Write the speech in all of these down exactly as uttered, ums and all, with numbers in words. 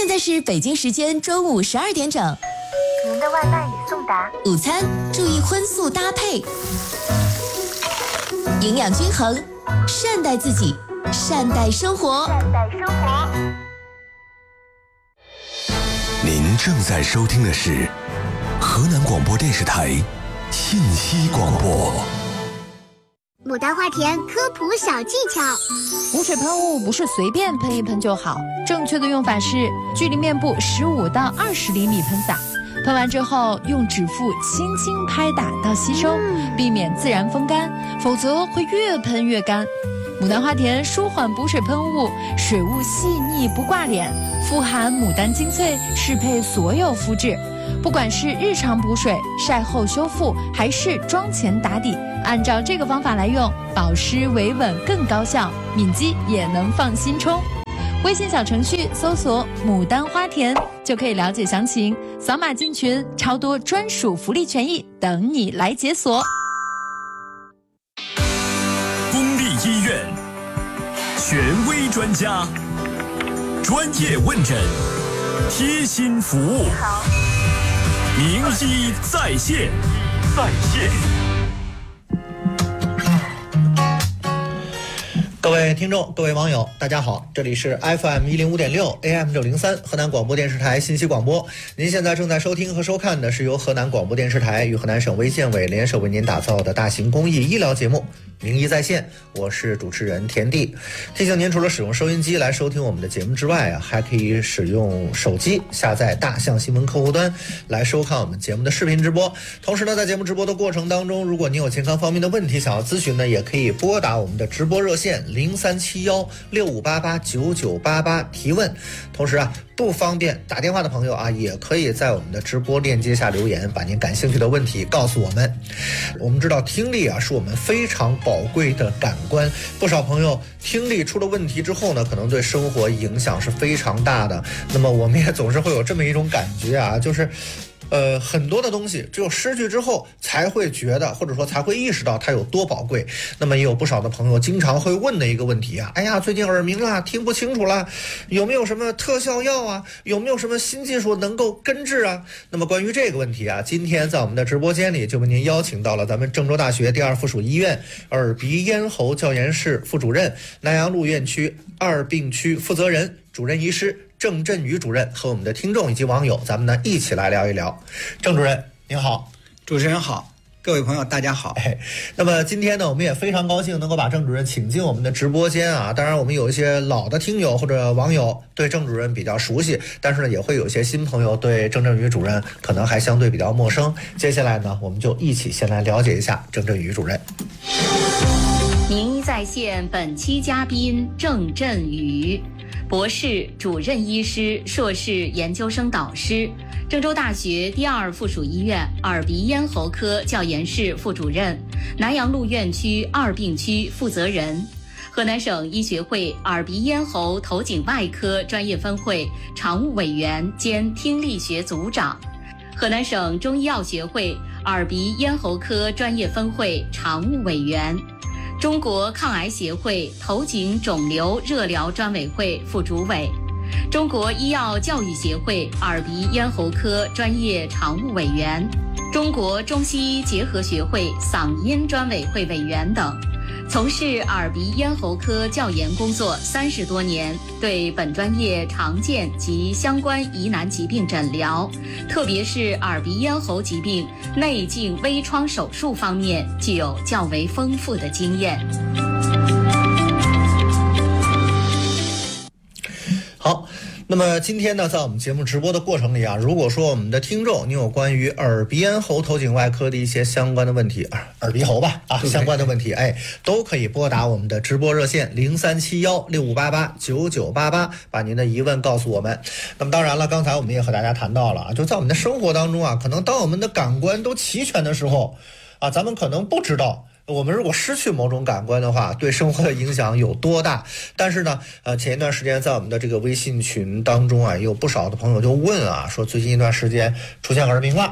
现在是北京时间中午十二点整。 您的外卖已送达。 午餐注意荤素搭配，营养均衡，善待自己，善待生活。 善待生活。 您正在收听的是河南广播电视台信息广播。 牡丹花田科普小技巧： 补水喷雾不是随便喷一喷就好，正确的用法是距离面部十五到二十厘米喷洒，喷完之后用指腹轻轻拍打到吸收，避免自然风干，否则会越喷越干。牡丹花田舒缓补水喷雾，水雾细腻不挂脸，富含牡丹精粹，适配所有肤质。不管是日常补水、晒后修复，还是妆前打底，按照这个方法来用，保湿维稳更高效，敏肌也能放心冲。微信小程序搜索牡丹花田就可以了解详情，扫码进群，超多专属福利权益等你来解锁。 公立医院，权威专家，专业问诊，贴心服务。名医在线，在线。 各位听众，各位网友，大家好，这里是 F M 一零五点六 A M 六零三河南广播电视台信息广播。您现在正在收听和收看的是由河南广播电视台与河南省卫健委联手为您打造的大型公益医疗节目《名医在线》，我是主持人田地。提醒您，除了使用收音机来收听我们的节目之外啊，还可以使用手机下载大象新闻客户端来收看我们节目的视频直播。同时呢，在节目直播的过程当中，如果您有健康方面的问题想要咨询呢，也可以拨打我们的直播热线零三七幺六五八八九九八八提问。同时啊，不方便打电话的朋友啊，也可以在我们的直播链接下留言，把您感兴趣的问题告诉我们。我们知道听力啊是我们非常宝贵的感官，不少朋友听力出了问题之后呢，可能对生活影响是非常大的。那么我们也总是会有这么一种感觉啊，就是呃，很多的东西只有失去之后才会觉得，或者说才会意识到它有多宝贵。那么也有不少的朋友经常会问的一个问题啊，哎呀，最近耳鸣了，听不清楚了，有没有什么特效药啊？有没有什么新技术能够根治啊？那么关于这个问题啊，今天在我们的直播间里就为您邀请到了咱们郑州大学第二附属医院耳鼻咽喉教研室副主任、南阳路院区二病区负责人、主任医师郑振宇主任和我们的听众以及网友，咱们呢一起来聊一聊。郑主任您好。 主持人好，各位朋友大家好。 哎，那么今天呢，我们也非常高兴能够把郑主任请进我们的直播间啊。当然我们有一些老的听友或者网友对郑主任比较熟悉，但是呢也会有一些新朋友对郑振宇主任可能还相对比较陌生。接下来呢，我们就一起先来了解一下郑振宇主任。 名医在线本期嘉宾郑振宇，博士、主任医师、硕士研究生导师，郑州大学第二附属医院耳鼻咽喉科教研室副主任，南阳路院区二病区负责人，河南省医学会耳鼻咽喉头颈外科专业分会常务委员兼听力学组长，河南省中医药学会耳鼻咽喉科专业分会常务委员，中国抗癌协会头颈肿瘤热疗专委会副主委，中国医药教育协会耳鼻咽喉科专业常务委员，中国中西医结合学会嗓音专委会委员等，从事耳鼻咽喉科教研工作三十多年，对本专业常见及相关疑难疾病诊疗，特别是耳鼻咽喉疾病内镜微创手术方面具有较为丰富的经验。 好，那么今天呢，在我们节目直播的过程里啊，如果说我们的听众你有关于耳鼻咽喉头颈外科的一些相关的问题，耳耳鼻喉吧啊相关的问题，哎，都可以拨打我们的直播热线零三七幺六五八八九九八八，把您的疑问告诉我们。那么当然了，刚才我们也和大家谈到了啊，就在我们的生活当中啊，可能当我们的感官都齐全的时候啊，咱们可能不知道我们如果失去某种感官的话，对生活的影响有多大。但是呢呃，前一段时间在我们的这个微信群当中啊，也有不少的朋友就问啊，说最近一段时间出现耳鸣了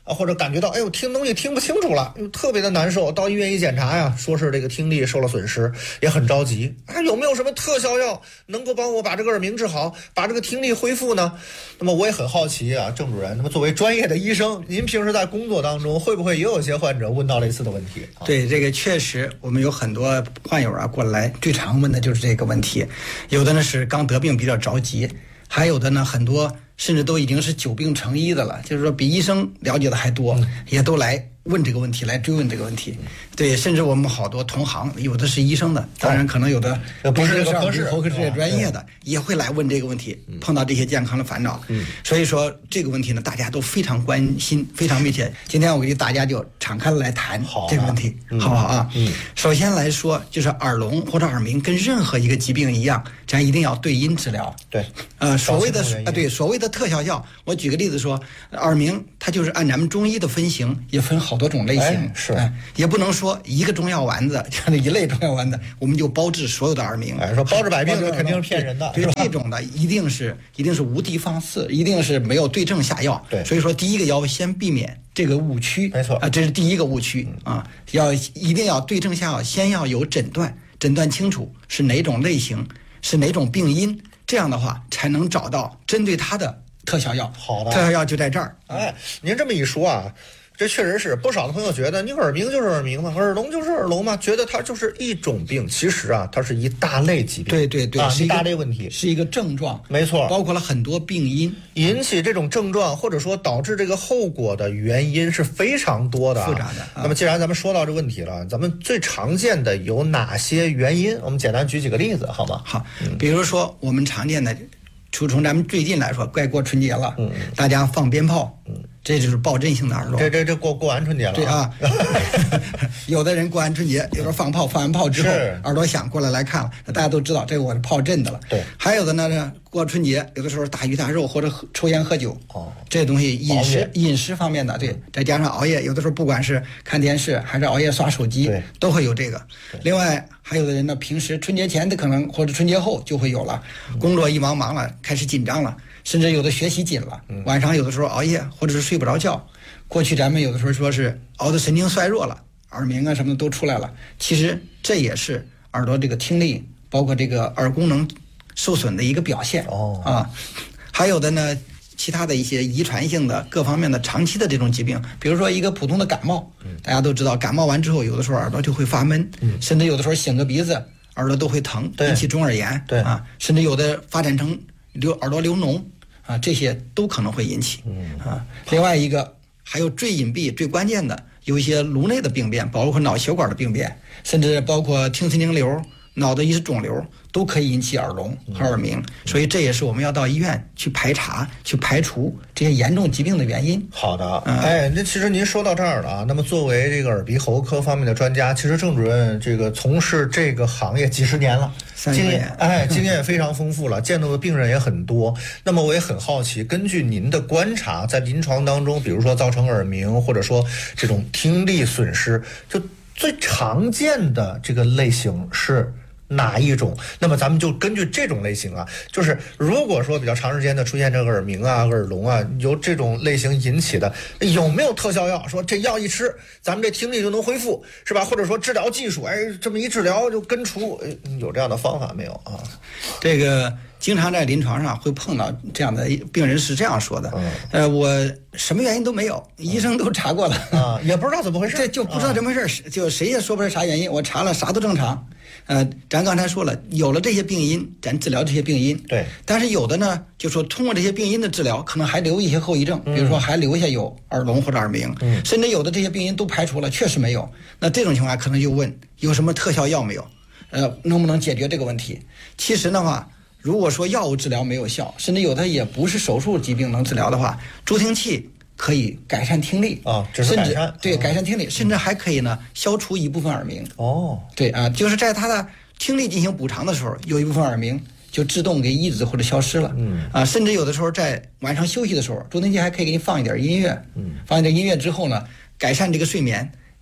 啊，或者感觉到哎呦听东西听不清楚了，又特别的难受，到医院一检查呀，说是这个听力受了损失，也很着急啊，有没有什么特效药能够帮我把这个耳鸣治好，把这个听力恢复呢？那么我也很好奇啊，郑主任，那么作为专业的医生，您平时在工作当中会不会也有一些患者问到类似的问题？ 啊、对，这个确实我们有很多患友啊过来，最常问的就是这个问题，有的呢是刚得病比较着急，还有的呢很多甚至都已经是久病成医的了，就是说比医生了解的还多，嗯、也都来问这个问题，来追问这个问题。对，甚至我们好多同行，有的是医生的，当然可能有的不是这个科室、 喉科这些专业的，也会来问这个问题，碰到这些健康的烦恼。 嗯， 所以说这个问题呢，大家都非常关心，非常密切。今天我给大家就敞开了来谈这个问题， 好、啊、 好不好啊？ 嗯， 首先来说，就是耳聋或者耳鸣跟任何一个疾病一样，咱一定要对因治疗。 对， 呃，所谓的啊，对，所谓的特效药，我举个例子说，耳鸣它就是按咱们中医的分型，也分好多种类型， 哎、是、 哎，也不能说一个中药丸子，这样的一类中药丸子，我们就包治所有的耳鸣。 哎，说包治百病，这肯定是骗人的。 对，这种的一定是一定是无的放矢，一定是没有对症下药。 对， 所以说第一个要先避免这个误区。 没错啊，这是第一个误区啊，要一定要对症下药，先要有诊断，诊断清楚是哪种类型，是哪种病因，这样的话才能找到针对它的特效药。 好的， 特效药就在这儿。 哎，您这么一说啊，这确实是不少的朋友觉得你耳鸣就是耳鸣嘛，耳聋就是耳聋嘛，觉得它就是一种病。其实啊，它是一大类疾病。 对对对， 啊， 是一大类问题， 是一个症状， 没错， 包括了很多病因， 引起这种症状或者说导致这个后果的原因是非常多的、啊、 复杂的。 那么既然咱们说到这个问题了，咱们最常见的有哪些原因？我们简单举几个例子，好吗？ 好，嗯、比如说我们常见的，就从咱们最近来说，快过春节了，嗯，大家放鞭炮，嗯。这就是暴震性的耳聋。 这这这过过完春节了、啊。 对啊，有的人过完春节，有时候放炮，放完炮之后耳朵响过来来看了，大家都知道这个我是炮震的了。 对， 还有的呢，过春节有的时候大鱼大肉或者喝抽烟喝酒， 哦， 这些东西饮食饮食方面的，对，再加上熬夜，有的时候不管是看电视还是熬夜刷手机，都会有这个。另外还有的人呢，平时春节前的可能或者春节后就会有了，工作一忙忙了，开始紧张了。甚至有的学习紧了，晚上有的时候熬夜或者是睡不着觉。过去咱们有的时候说是熬的神经衰弱了，耳鸣啊什么的都出来了。其实这也是耳朵这个听力包括这个耳功能受损的一个表现。 哦啊，还有的呢，其他的一些遗传性的各方面的长期的这种疾病，比如说一个普通的感冒，大家都知道感冒完之后有的时候耳朵就会发闷，嗯、甚至有的时候擤个鼻子耳朵都会疼，引起中耳炎。 对啊，甚至有的发展成流耳朵流脓。啊，这些都可能会引起。嗯啊，另外一个还有最隐蔽、最关键的，有一些颅内的病变，包括脑血管的病变，甚至包括听神经瘤、脑的一些肿瘤，都可以引起耳聋和耳鸣。嗯、所以这也是我们要到医院去排查、去排除这些严重疾病的原因。 好的，嗯、哎，那其实您说到这儿了啊。那么作为这个耳鼻喉科方面的专家，其实郑主任这个从事这个行业几十年了。经验哎，经验非常丰富了，见到的病人也很多。那么我也很好奇，根据您的观察，在临床当中，比如说造成耳鸣，或者说这种听力损失，就最常见的这个类型是哪一种？那么咱们就根据这种类型啊，就是如果说比较长时间的出现这个耳鸣啊、耳聋啊，由这种类型引起的，有没有特效药？说这药一吃，咱们这听力就能恢复，是吧？或者说治疗技术，哎，这么一治疗就根除，有这样的方法没有啊？ 这个经常在临床上会碰到这样的病人是这样说的，嗯、呃，我什么原因都没有，医生都查过了啊，也不知道怎么回事， 这就不知道怎么回事，啊、就谁也说不出啥原因，我查了啥都正常。呃，咱刚才说了，有了这些病因，咱治疗这些病因。 对。 但是有的呢，就说通过这些病因的治疗，可能还留一些后遗症，比如说还留下有耳聋或者耳鸣，嗯、甚至有的这些病因都排除了，确实没有。那这种情况可能就问有什么特效药没有？呃，能不能解决这个问题？其实的话，如果说药物治疗没有效，甚至有的也不是手术疾病能治疗的话，助听器可以改善听力啊，只是改善， 对，改善听力，甚至还可以呢消除一部分耳鸣。 哦， 对啊，就是在他的听力进行补偿的时候，有一部分耳鸣就自动给抑制或者消失了。嗯啊，甚至有的时候在晚上休息的时候，助听器还可以给你放一点音乐。嗯，放一点音乐之后呢，改善这个睡眠，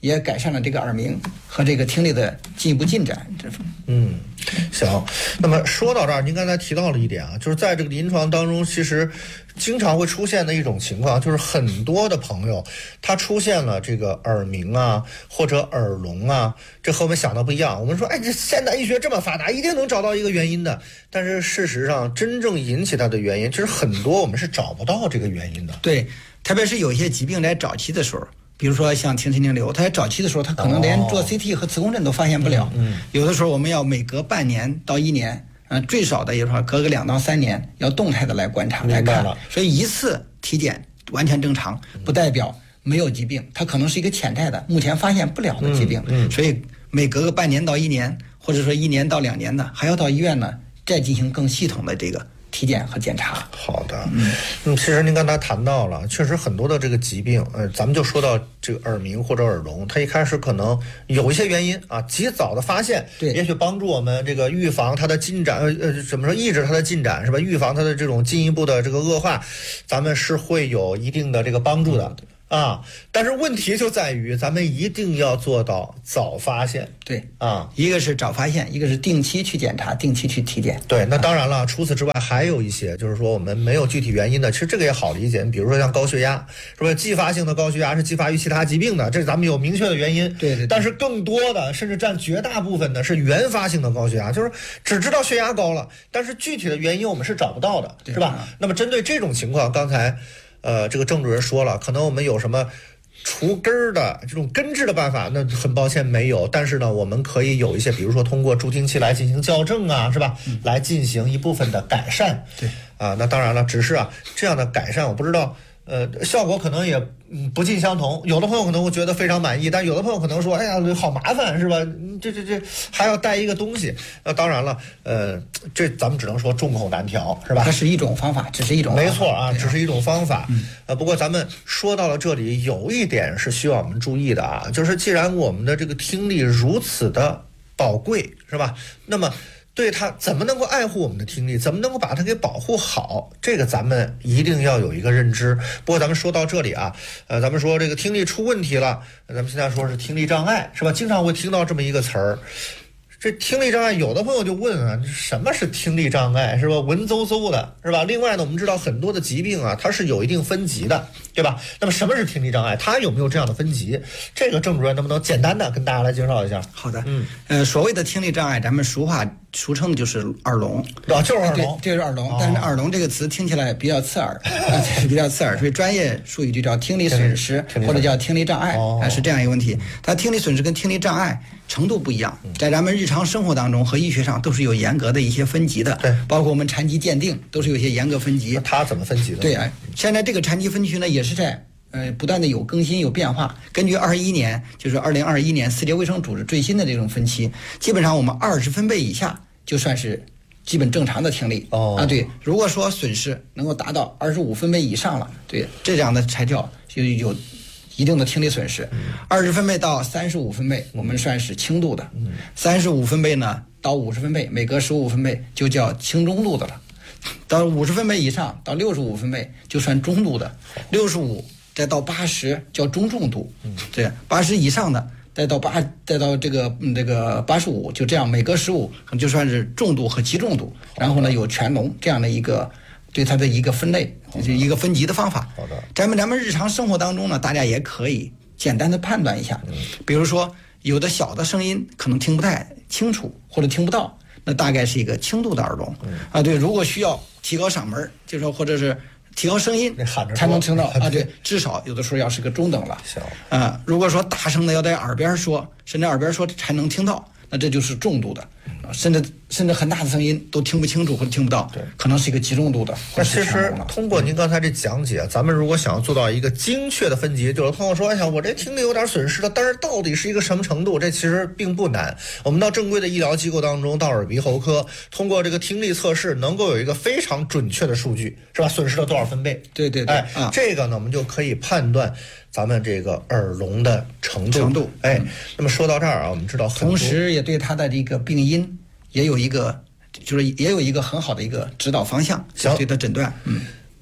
也改善了这个耳鸣和这个听力的进一步进展。这嗯，行。那么说到这儿，您刚才提到了一点啊，就是在这个临床当中，其实经常会出现的一种情况，就是很多的朋友他出现了这个耳鸣啊，或者耳聋啊，这和我们想的不一样。我们说，哎，这现代医学这么发达，一定能找到一个原因的。但是事实上，真正引起它的原因，其实很多我们是找不到这个原因的。 对，特别是有一些疾病在早期的时候。比如说像听神经瘤，它在早期的时候，它可能连做 C T 和磁共振都发现不了。 嗯嗯、 有的时候我们要每隔半年到一年，嗯、呃，最少的也就是说隔个两到三年，要动态的来观察来看。所以一次体检完全正常，不代表没有疾病，它可能是一个潜在的、目前发现不了的疾病。 嗯嗯、 所以每隔个半年到一年，或者说一年到两年的，还要到医院呢，再进行更系统的这个体检和检查。 好的，嗯，嗯，其实您刚才谈到了，确实很多的这个疾病，呃，咱们就说到这个耳鸣或者耳聋，它一开始可能有一些原因啊，及早的发现， 对， 也许帮助我们这个预防它的进展，呃呃，怎么说，抑制它的进展是吧？预防它的这种进一步的这个恶化，咱们是会有一定的这个帮助的。嗯啊，但是问题就在于咱们一定要做到早发现。 对啊， 一个是早发现，一个是定期去检查，定期去体检。 对，那当然了，除此之外还有一些，就是说我们没有具体原因的，其实这个也好理解。比如说像高血压，是吧？继发性的高血压是继发于其他疾病的，这咱们有明确的原因。 对 对, 对。 但是更多的，甚至占绝大部分的是原发性的高血压，就是只知道血压高了，但是具体的原因我们是找不到的，是吧？那么针对这种情况，刚才。呃，这个郑主任说了，可能我们有什么除根儿的这种根治的办法，那很抱歉没有。但是呢，我们可以有一些，比如说通过助听器来进行校正啊，是吧？嗯、来进行一部分的改善。 对啊，那当然了，只是啊这样的改善，我不知道。呃，效果可能也不尽相同，有的朋友可能会觉得非常满意，但有的朋友可能说，哎呀，好麻烦，是吧？这这这还要带一个东西。那当然了，呃，这咱们只能说众口难调，是吧？ 它是一种方法，只是一种方法。 没错啊， 啊只是一种方法。 嗯、 呃，不过咱们说到了这里，有一点是需要我们注意的啊，就是既然我们的这个听力如此的宝贵，是吧？那么。对它怎么能够爱护我们的听力，怎么能够把它给保护好，这个咱们一定要有一个认知。不过咱们说到这里啊，呃，咱们说这个听力出问题了，咱们现在说是听力障碍，是吧？经常会听到这么一个词儿。这听力障碍，有的朋友就问啊，什么是听力障碍，是吧？文绉绉的，是吧？另外呢，我们知道很多的疾病啊，它是有一定分级的，对吧？那么什么是听力障碍？它有没有这样的分级？这个郑主任能不能简单的跟大家来介绍一下？ 好的，嗯，呃，所谓的听力障碍，咱们俗话俗称的就是耳聋， 啊，就是耳聋， 对，就是耳聋。哦、但是耳聋这个词听起来比较刺耳，比较刺耳，所以专业术语就叫听力损失，或者叫听力障碍， 哦、 是这样一个问题。它听力损失跟听力障碍程度不一样，在咱们日常生活当中和医学上都是有严格的一些分级的， 对， 包括我们残疾鉴定都是有一些严格分级。 它怎么分级的？ 对啊，现在这个残疾分区呢也是在。呃，不断的有更新有变化。根据二一年，就是二零二一年世界卫生组织最新的这种分期，基本上我们二十分贝以下就算是基本正常的听力。 哦啊，对，如果说损失能够达到二十五分贝以上了，对，这样的才叫就有一定的听力损失。二十分贝到三十五分贝，我们算是轻度的；三十五分贝呢到五十分贝，每隔十五分贝就叫轻中度的了。到五十分贝以上到六十五分贝就算中度的，六十五。再到八十叫中重度，嗯，对，八十以上的再到八，再到这个嗯这个八十五，就这样每隔十五就算是重度和极重度，然后呢有全聋这样的一个对它的一个分类，就是一个分级的方法。 好的， 咱们咱们日常生活当中呢，大家也可以简单的判断一下，嗯，比如说有的小的声音可能听不太清楚或者听不到，那大概是一个轻度的耳聋，嗯，啊，对，如果需要提高嗓门，就说或者是。提高声音才能听到啊！对，至少有的时候要是个中等了。啊，如果说大声的要在耳边说，甚至耳边说才能听到，那这就是重度的，甚至甚至很大的声音都听不清楚或者听不到， 对， 可能是一个极重度的。 那其实通过您刚才这讲解，咱们如果想要做到一个精确的分级，就是朋友说，哎呀，我这听力有点损失了，但是到底是一个什么程度？这其实并不难。我们到正规的医疗机构当中，到耳鼻喉科，通过这个听力测试，能够有一个非常准确的数据，是吧？损失了多少分贝？ 对对对， 哎，啊、这个呢，我们就可以判断咱们这个耳聋的程度。 程度， 哎， 嗯、 那么说到这儿啊，我们知道很多， 同时也对它的这个病因也有一个，就是也有一个很好的一个指导方向， 行， 对它诊断。嗯，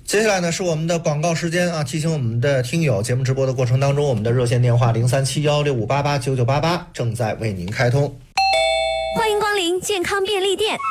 接下来呢是我们的广告时间啊，提醒我们的听友，节目直播的过程当中，我们的热线电话零三七幺六五八八九九八八正在为您开通。 欢迎光临健康便利店。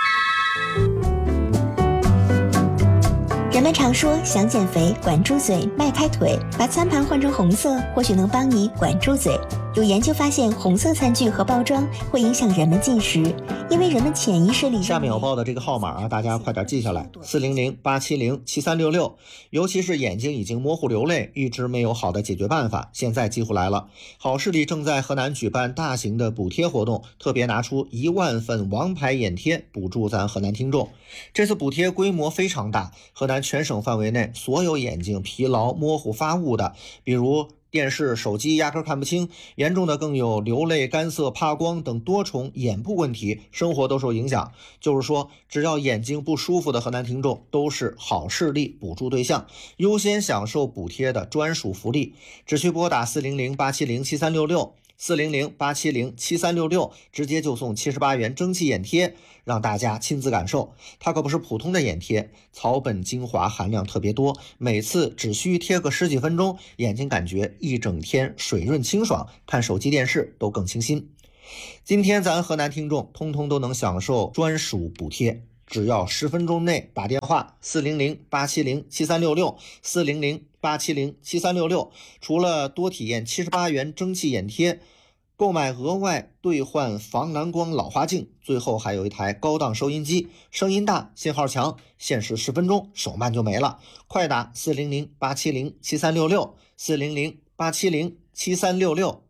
人们常说想减肥管住嘴迈开腿，把餐盘换成红色或许能帮你管住嘴。有研究发现，红色餐具和包装会影响人们进食，因为人们潜意识里。 下面我报的这个号码啊，大家快点记下来：四零零八七零七三六六。尤其是眼睛已经模糊流泪，一直没有好的解决办法，现在机会来了。好视力正在河南举办大型的补贴活动，特别拿出一万份王牌眼贴补助咱河南听众。这次补贴规模非常大，河南全省范围内所有眼睛疲劳、模糊、发雾的，比如电视、手机压根看不清，严重的更有流泪、干涩、怕光等多重眼部问题，生活都受影响。就是说，只要眼睛不舒服的河南听众都是好视力补助对象，优先享受补贴的专属福利。只需拨打四零零八七零七三六六。四零零八七零七三六六，直接就送七十八元蒸汽眼贴，让大家亲自感受。它可不是普通的眼贴，草本精华含量特别多，每次只需贴个十几分钟，眼睛感觉一整天水润清爽，看手机电视都更清新。今天咱河南听众通通都能享受专属补贴，只要十分钟内打电话四零零八七零七三六六 四零零八七零七三六六，除了多体验七十八元蒸汽眼贴，购买额外兑换防蓝光老花镜，最后还有一台高档收音机，声音大，信号强，限时十分钟，手慢就没了。快打四零零八七零七三六六 四零零八七零七三六六。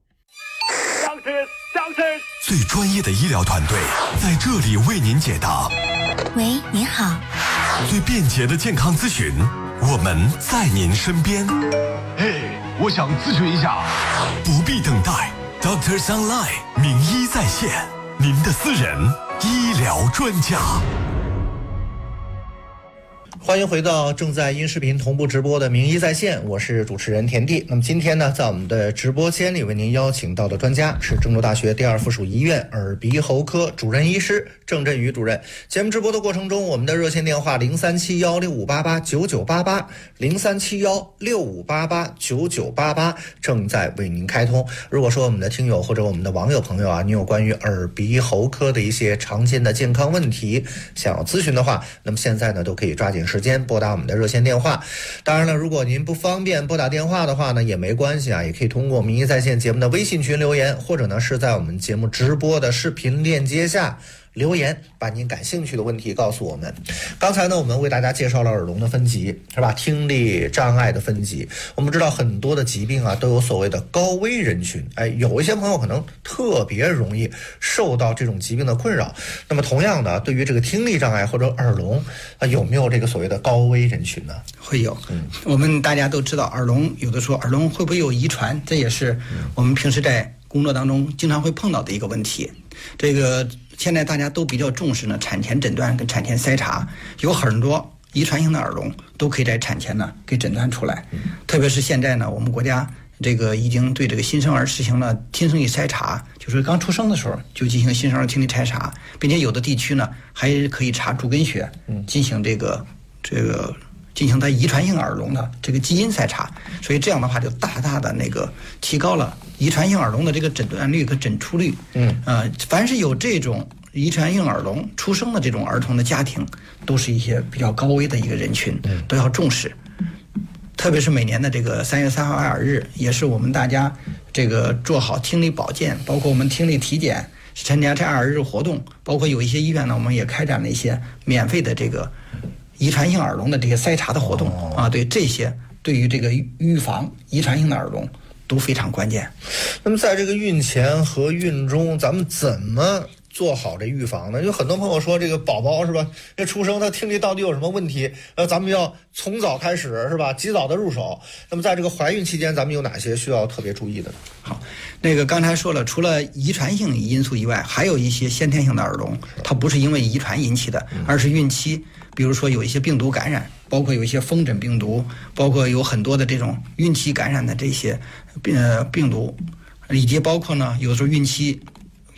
最专业的医疗团队在这里为您解答。 喂，您好。 最便捷的健康咨询，我们在您身边。 哎，我想咨询一下。 不必等待 ，Doctors Online 名医在线，您的私人医疗专家。 欢迎回到正在音视频同步直播的名医在线，我是主持人田地。那么今天呢，在我们的直播间里为您邀请到的专家是郑州大学第二附属医院耳鼻喉科主任医师郑振宇主任。节目直播的过程中，我们的热线电话零三七幺六五八八九九八八 零三七幺六五八八九九八八正在为您开通。如果说我们的听友或者我们的网友朋友啊，你有关于耳鼻喉科的一些常见的健康问题想要咨询的话，那么现在呢都可以抓紧时间拨打我们的热线电话。当然了，如果您不方便拨打电话的话呢，也没关系啊，也可以通过民医在线节目的微信群留言，或者呢是在我们节目直播的视频链接下留言，把您感兴趣的问题告诉我们。刚才呢，我们为大家介绍了耳聋的分级，是吧？听力障碍的分级。我们知道很多的疾病啊，都有所谓的高危人群。哎，有一些朋友可能特别容易受到这种疾病的困扰。那么同样的，对于这个听力障碍或者耳聋啊，有没有这个所谓的高危人群呢？ 会有。嗯，我们大家都知道，耳聋有的说耳聋会不会有遗传，这也是我们平时在工作当中经常会碰到的一个问题。这个现在大家都比较重视呢，产前诊断跟产前筛查，有很多遗传性的耳聋都可以在产前呢给诊断出来。特别是现在呢，我们国家这个已经对这个新生儿实行了听声力筛查，就是刚出生的时候就进行新生儿听力筛查，并且有的地区呢还可以查主根血，进行这个这个进行它遗传性耳聋的这个基因筛查。所以这样的话就大大的那个提高了遗传性耳聋的这个诊断率和诊出率。嗯，呃，凡是有这种遗传性耳聋出生的这种儿童的家庭，都是一些比较高危的一个人群，都要重视。特别是每年的这个三月三号爱耳日，也是我们大家这个做好听力保健，包括我们听力体检，参加这爱耳日活动，包括有一些医院呢，我们也开展了一些免费的这个遗传性耳聋的这些筛查的活动。哦、啊，对这些对于这个预防遗传性的耳聋都非常关键。 那么在这个孕前和孕中，咱们怎么做好这预防呢？有很多朋友说这个宝宝是吧，这出生他听力到底有什么问题？呃，咱们要从早开始是吧，及早的入手。那么在这个怀孕期间，咱们有哪些需要特别注意的？ 好，那个刚才说了，除了遗传性因素以外，还有一些先天性的耳聋，它不是因为遗传引起的，而是孕期，比如说有一些病毒感染，包括有一些风疹病毒，包括有很多的这种孕期感染的这些呃病毒，以及包括呢有时候孕期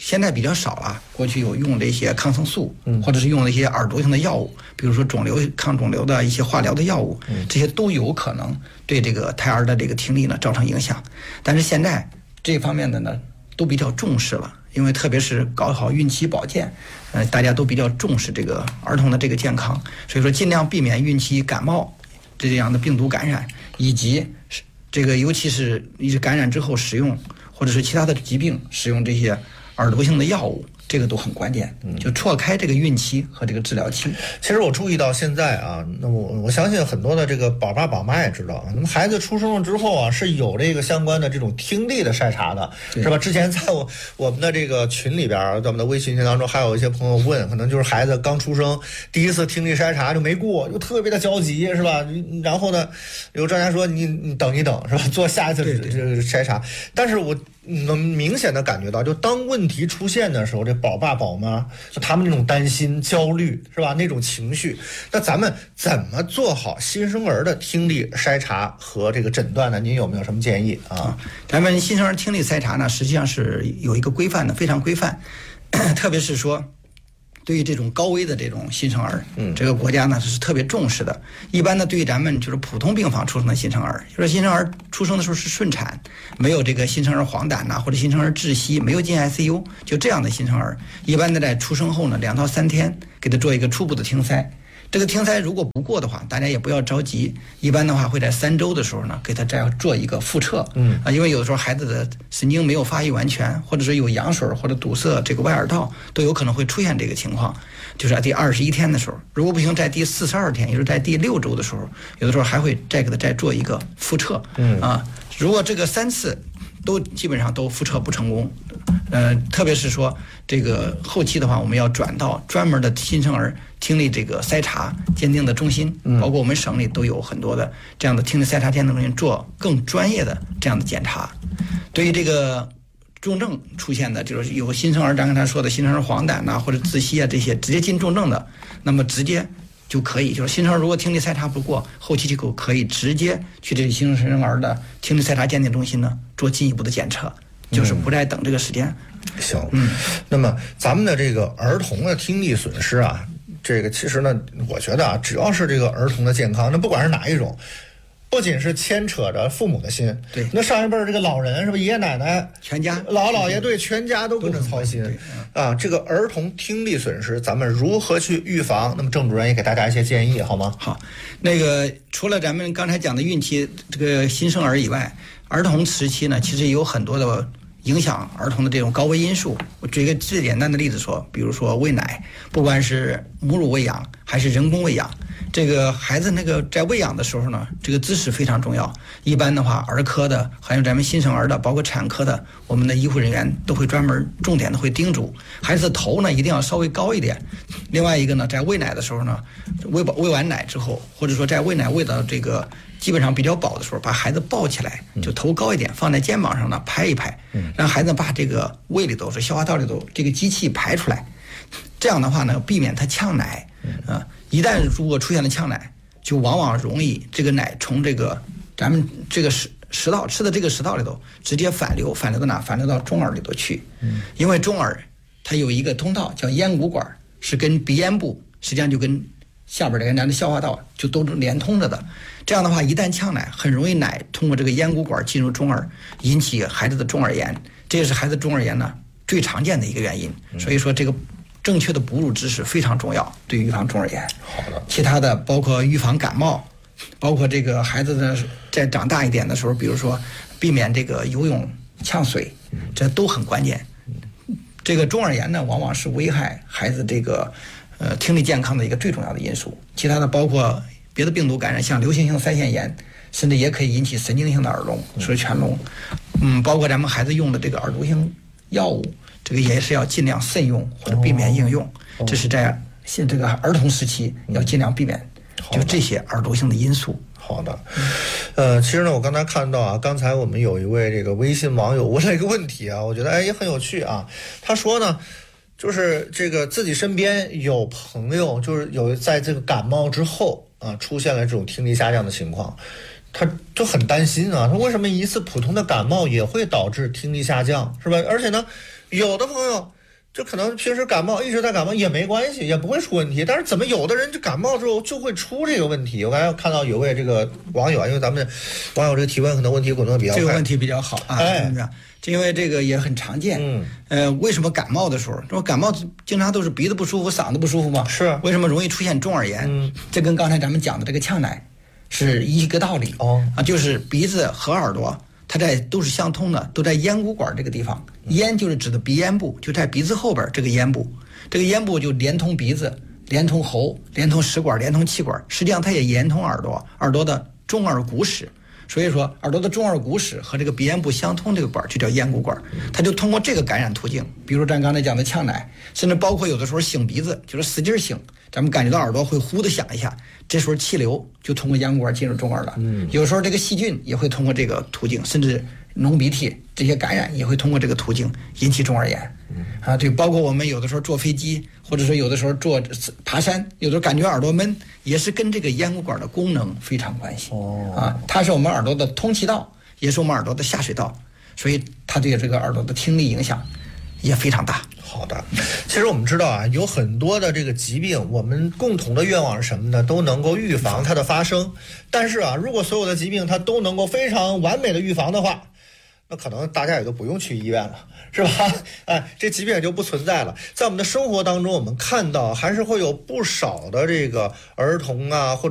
现在比较少了，过去有用这些抗生素，嗯，或者是用那些耳毒性的药物，比如说肿瘤抗肿瘤的一些化疗的药物，嗯，这些都有可能对这个胎儿的这个听力呢造成影响。但是现在这方面的呢都比较重视了，因为特别是搞好孕期保健，呃，大家都比较重视这个儿童的这个健康，所以说尽量避免孕期感冒这样的病毒感染，以及这个尤其是一直感染之后使用或者是其他的疾病使用这些耳毒性的药物，这个都很关键，就错开这个孕期和这个治疗期。 其实我注意到现在啊，那我我相信很多的这个宝爸宝妈也知道，那么孩子出生了之后啊，是有这个相关的这种听力的筛查的，是吧？之前在我我们的这个群里边，在我们的微信群当中，还有一些朋友问，可能就是孩子刚出生第一次听力筛查就没过，就特别的焦急，是吧？然后呢，有专家说你你等一等，是吧？做下一次这个筛查。但是我能明显的感觉到，就当问题出现的时候，这宝爸宝妈就他们那种担心、焦虑，是吧？那种情绪，那咱们怎么做好新生儿的听力筛查和这个诊断呢？您有没有什么建议啊？ 咱们新生儿听力筛查呢，实际上是有一个规范的，非常规范，特别是说，对于这种高危的这种新生儿，嗯，这个国家呢是特别重视的。一般呢，对于咱们就是普通病房出生的新生儿，就是新生儿出生的时候是顺产，没有这个新生儿黄疸呐、啊，或者新生儿窒息，没有进 I C U， 就这样的新生儿，一般的在出生后呢，两到三天给他做一个初步的听筛。这个听筛如果不过的话，大家也不要着急。一般的话会在三周的时候呢，给他再做一个复测。嗯啊，因为有的时候孩子的神经没有发育完全，或者是有羊水或者堵塞这个外耳道，都有可能会出现这个情况。就是在第二十一天的时候，如果不行，在第四十二天，也就是在第六周的时候，有的时候还会再给他再做一个复测。嗯啊，如果这个三次都基本上都复测不成功，呃，特别是说这个后期的话，我们要转到专门的新生儿听力这个筛查鉴定的中心，包括我们省里都有很多的这样的听力筛查鉴定中心，做更专业的这样的检查。对于这个重症出现的，就是有新生儿，咱刚才说的新生儿黄疸呐、啊、或者窒息啊这些直接进重症的，那么直接就可以，就是新生儿如果听力筛查不过，后期就可以直接去这个新生儿的听力筛查鉴定中心呢做进一步的检测，就是不再等这个时间。 嗯、行，嗯，那么咱们的这个儿童的听力损失啊，这个其实呢，我觉得啊，只要是这个儿童的健康，那不管是哪一种，不仅是牵扯着父母的心， 对， 那上一辈这个老人是吧，爷爷奶奶、 全家、 姥姥爷，对，全家都跟着操心啊。这个儿童听力损失，咱们如何去预防？那么郑主任也给大家一些建议，好吗？ 好，那个除了咱们刚才讲的孕期这个新生儿以外，儿童时期呢，其实也有很多的影响儿童的这种高危因素。我举一个最简单的例子说，比如说喂奶，不管是母乳喂养还是人工喂养，这个孩子那个在喂养的时候呢，这个姿势非常重要。一般的话，儿科的还有咱们新生儿的，包括产科的，我们的医护人员都会专门重点的会叮嘱孩子的头呢一定要稍微高一点。另外一个呢，在喂奶的时候呢，喂饱喂完奶之后，或者说在喂奶喂到这个基本上比较饱的时候，把孩子抱起来，就头高一点，放在肩膀上呢拍一拍，让孩子把这个胃里头是消化道里头这个机器排出来。这样的话呢，避免他呛奶啊。一旦如果出现了呛奶，就往往容易这个奶从这个咱们这个食食道吃的这个食道里头直接反流，反流到哪？反流到中耳里头去。因为中耳它有一个通道叫咽鼓管，是跟鼻咽部实际上就跟下边的跟咱的消化道就都是连通着的。这样的话，一旦呛奶，很容易奶通过这个咽鼓管进入中耳，引起孩子的中耳炎。这也是孩子中耳炎呢最常见的一个原因。所以说这个正确的哺乳知识非常重要，对于预防中耳炎。 好的， 其他的包括预防感冒，包括这个孩子的在长大一点的时候，比如说避免这个游泳呛水，这都很关键。这个中耳炎呢，往往是危害孩子这个呃听力健康的一个最重要的因素。其他的包括别的病毒感染，像流行性腮腺炎，甚至也可以引起神经性的耳聋，所以全聋。嗯，包括咱们孩子用的这个耳毒性药物，这个也是要尽量慎用或者避免应用。哦、这是在现这个儿童时期要尽量避免，嗯、就这些耳毒性的因素。 好的，呃，其实呢，我刚才看到啊，刚才我们有一位这个微信网友问了一个问题啊，我觉得哎也很有趣啊。他说呢，就是这个自己身边有朋友，就是有在这个感冒之后啊，出现了这种听力下降的情况。 他就很担心啊，他为什么一次普通的感冒也会导致听力下降，是吧？而且呢，有的朋友就可能平时感冒一直在感冒也没关系，也不会出问题，但是怎么有的人就感冒之后就会出这个问题？我刚才看到有位这个网友啊，因为咱们网友这个提问可能问题滚动比较快， 这个问题比较好啊， 哎， 因为这个也很常见。嗯，呃，为什么感冒的时候，说感冒经常都是鼻子不舒服、嗓子不舒服吗？ 是。 为什么容易出现中耳炎？嗯，这跟刚才咱们讲的这个呛奶是一个道理。哦，啊，就是鼻子和耳朵它在都是相通的，都在咽鼓管这个地方。咽就是指的鼻咽部，就在鼻子后边这个咽部，这个咽部就连通鼻子、连通喉、连通食管、连通气管，实际上它也连通耳朵，耳朵的中耳骨室。所以说，耳朵的中耳骨室和这个鼻咽部相通这个管就叫咽鼓管，它就通过这个感染途径，比如咱刚才讲的呛奶，甚至包括有的时候擤鼻子，就是使劲擤，咱们感觉到耳朵会呼的响一下，这时候气流就通过咽鼓管进入中耳了。嗯，有时候这个细菌也会通过这个途径，甚至浓鼻涕这些感染也会通过这个途径引起中耳炎。啊，对，包括我们有的时候坐飞机，或者说有的时候坐爬山，有的时候感觉耳朵闷，也是跟这个咽鼓管的功能非常关系。哦，啊，它是我们耳朵的通气道，也是我们耳朵的下水道，所以它对这个耳朵的听力影响也非常大。 好的，其实我们知道啊，有很多的这个疾病，我们共同的愿望是什么呢？都能够预防它的发生。但是啊，如果所有的疾病它都能够非常完美的预防的话，那可能大家也就不用去医院了，是吧？哎，这疾病也就不存在了。在我们的生活当中，我们看到还是会有不少的这个儿童啊，或者